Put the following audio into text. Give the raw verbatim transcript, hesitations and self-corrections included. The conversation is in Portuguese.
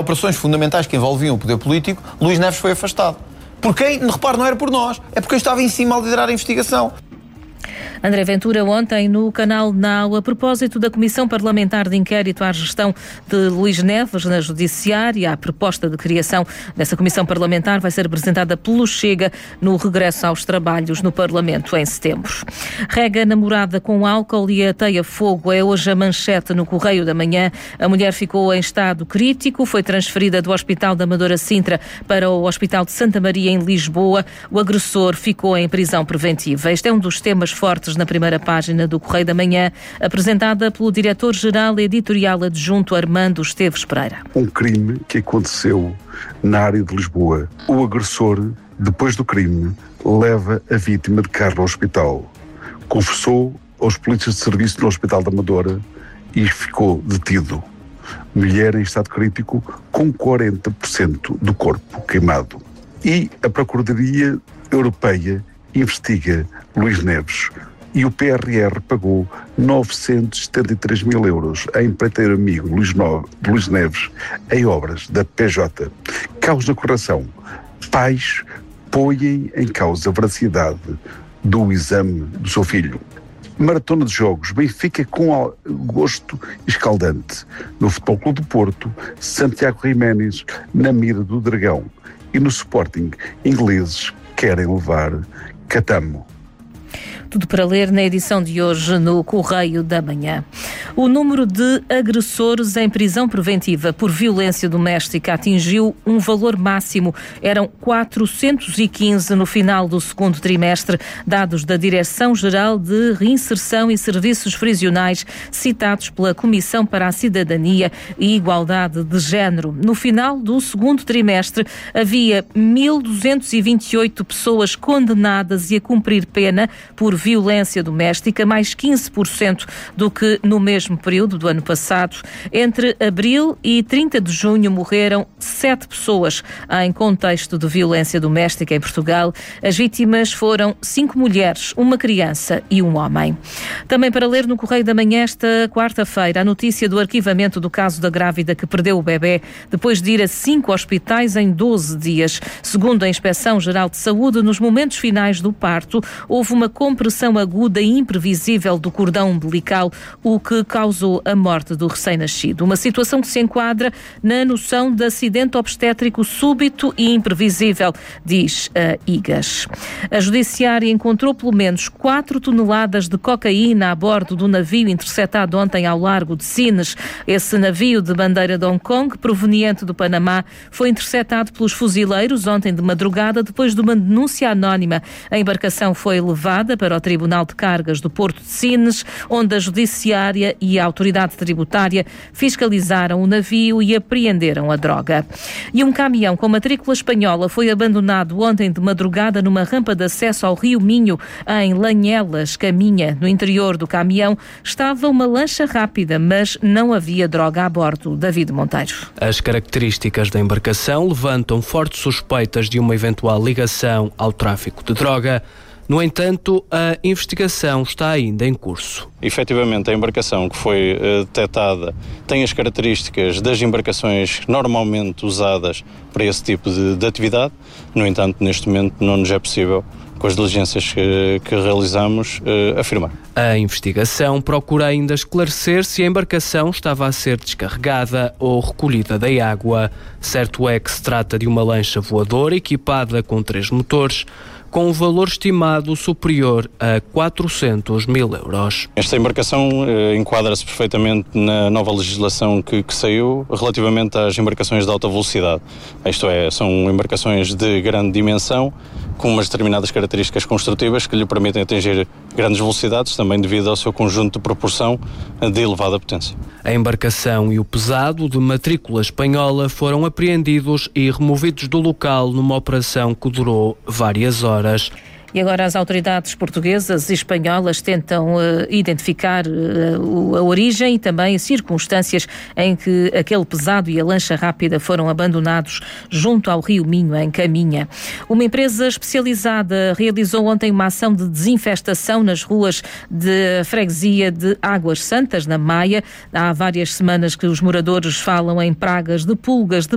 operações fundamentais que envolviam o poder político, Luís Neves foi afastado. Por quem? Repare, não era por nós. É porque estava em cima a liderar a investigação. André Ventura ontem no canal Now, a propósito da Comissão Parlamentar de Inquérito à gestão de Luís Neves na Judiciária, a proposta de criação dessa Comissão Parlamentar vai ser apresentada pelo Chega no regresso aos trabalhos no Parlamento em setembro. Rega namorada com álcool e ateia fogo é hoje a manchete no Correio da Manhã. A mulher ficou em estado crítico, foi transferida do Hospital da Amadora Sintra para o Hospital de Santa Maria em Lisboa. O agressor ficou em prisão preventiva. Este é um dos temas fortes na primeira página do Correio da Manhã, apresentada pelo diretor-geral editorial adjunto Armando Esteves Pereira. Um crime que aconteceu na área de Lisboa. O agressor, depois do crime, leva a vítima de carro ao hospital. Confessou aos polícias de serviço no Hospital da Amadora e ficou detido. Mulher em estado crítico com quarenta por cento do corpo queimado. E a Procuradoria Europeia investiga Luís Neves e o P R R pagou novecentos e setenta e três mil euros a empreiteiro amigo Luís, no... Luís Neves em obras da P J. Causa na correção. Pais põem em causa a veracidade do exame do seu filho. Maratona de jogos, Benfica com gosto escaldante. No Futebol Clube do Porto, Santiago Jiménez na mira do Dragão. E no Sporting, ingleses querem levar Catamo. Tudo para ler na edição de hoje no Correio da Manhã. O número de agressores em prisão preventiva por violência doméstica atingiu um valor máximo. Eram quatrocentos e quinze no final do segundo trimestre, dados da Direção-Geral de Reinserção e Serviços Prisionais, citados pela Comissão para a Cidadania e Igualdade de Género. No final do segundo trimestre, havia mil duzentos e vinte e oito pessoas condenadas e a cumprir pena por violência doméstica, mais quinze por cento do que no mesmo período do ano passado. Entre abril e trinta de junho morreram sete pessoas em contexto de violência doméstica em Portugal. As vítimas foram cinco mulheres, uma criança e um homem. Também para ler no Correio da Manhã esta quarta-feira a notícia do arquivamento do caso da grávida que perdeu o bebê depois de ir a cinco hospitais em doze dias. Segundo a Inspeção-Geral de Saúde, nos momentos finais do parto, houve uma compressão aguda e imprevisível do cordão umbilical, o que causou a morte do recém-nascido. Uma situação que se enquadra na noção de acidente obstétrico súbito e imprevisível, diz a I G A S. A Judiciária encontrou pelo menos quatro toneladas de cocaína a bordo do navio interceptado ontem ao largo de Sines. Esse navio de bandeira de Hong Kong, proveniente do Panamá, foi interceptado pelos fuzileiros ontem de madrugada depois de uma denúncia anónima. A embarcação foi levada para o Tribunal de Cargas do Porto de Sines, onde a Judiciária e a Autoridade Tributária fiscalizaram o navio e apreenderam a droga. E um caminhão com matrícula espanhola foi abandonado ontem de madrugada numa rampa de acesso ao Rio Minho, em Lanhelas, Caminha. No interior do caminhão estava uma lancha rápida, mas não havia droga a bordo. David Monteiro. As características da embarcação levantam fortes suspeitas de uma eventual ligação ao tráfico de droga. No entanto, a investigação está ainda em curso. Efetivamente, a embarcação que foi uh, detectada tem as características das embarcações normalmente usadas para esse tipo de, de atividade. No entanto, neste momento não nos é possível, com as diligências que, que realizamos, uh, afirmar. A investigação procura ainda esclarecer se a embarcação estava a ser descarregada ou recolhida da água. Certo é que se trata de uma lancha voadora equipada com três motores, com um valor estimado superior a quatrocentos mil euros. Esta embarcação eh, enquadra-se perfeitamente na nova legislação que, que saiu relativamente às embarcações de alta velocidade. Isto é, são embarcações de grande dimensão, com umas determinadas características construtivas que lhe permitem atingir grandes velocidades, também devido ao seu conjunto de proporção de elevada potência. A embarcação e o pesado de matrícula espanhola foram apreendidos e removidos do local numa operação que durou várias horas. E agora as autoridades portuguesas e espanholas tentam uh, identificar uh, a origem e também circunstâncias em que aquele pesado e a lancha rápida foram abandonados junto ao Rio Minho, em Caminha. Uma empresa especializada realizou ontem uma ação de desinfestação nas ruas de freguesia de Águas Santas, na Maia. Há várias semanas que os moradores falam em pragas de pulgas, de